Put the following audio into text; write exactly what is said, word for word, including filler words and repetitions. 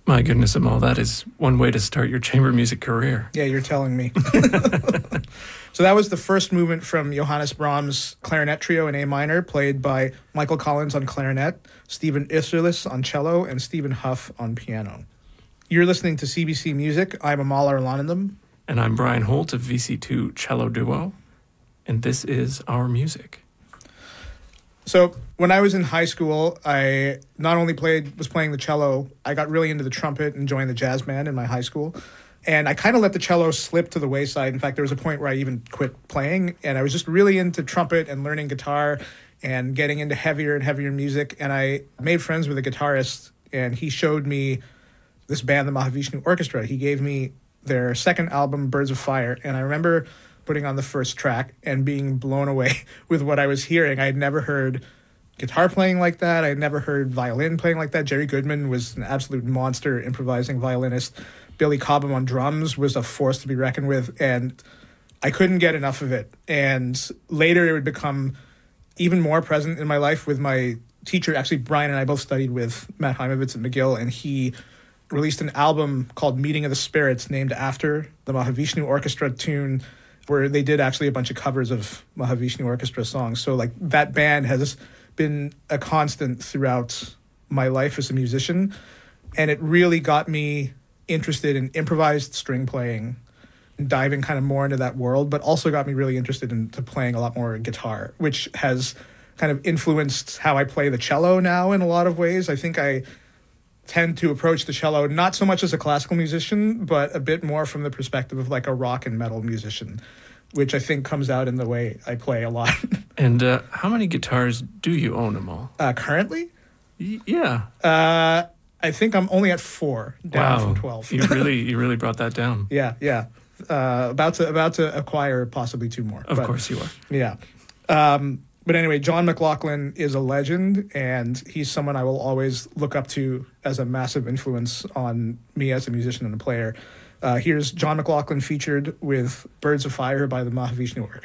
My goodness, Amal, that is one way to start your chamber music career. Yeah, you're telling me. So that was the first movement from Johannes Brahms' clarinet trio in A minor, played by Michael Collins on clarinet, Stephen Isserlis on cello, and Stephen Huff on piano. You're listening to C B C Music. I'm Amal Arlanandam. And I'm Brian Holt of V C two Cello Duo. And this is our music. So when I was in high school, I not only played was playing the cello, I got really into the trumpet and joined the jazz band in my high school. And I kind of let the cello slip to the wayside. In fact, there was a point where I even quit playing, and I was just really into trumpet and learning guitar and getting into heavier and heavier music. And I made friends with a guitarist, and he showed me this band, the Mahavishnu Orchestra. He gave me their second album, Birds of Fire, and I remember putting on the first track and being blown away with what I was hearing. I had never heard guitar playing like that. I had never heard violin playing like that. Jerry Goodman was an absolute monster improvising violinist. Billy Cobham on drums was a force to be reckoned with, and I couldn't get enough of it. And later it would become even more present in my life with my teacher. Actually, Brian and I both studied with Matt Heimovitz at McGill, and he released an album called Meeting of the Spirits, named after the Mahavishnu Orchestra tune, where they did actually a bunch of covers of Mahavishnu Orchestra songs. So like that band has been a constant throughout my life as a musician, and it really got me interested in improvised string playing and diving kind of more into that world, but also got me really interested into playing a lot more guitar, which has kind of influenced how I play the cello now in a lot of ways. I think I tend to approach the cello not so much as a classical musician, but a bit more from the perspective of like a rock and metal musician, which I think comes out in the way I play a lot. And uh, how many guitars do you own, Amal? Uh, currently? Y- yeah. Uh, I think I'm only at four, down wow. from twelve. you really, you really brought that down. Yeah, yeah. Uh, about to about to acquire possibly two more. Of but, course you are. Yeah. Um, but anyway, John McLaughlin is a legend, and he's someone I will always look up to as a massive influence on me as a musician and a player. Uh, here's John McLaughlin featured with Birds of Fire by the Mahavishnu Orchestra.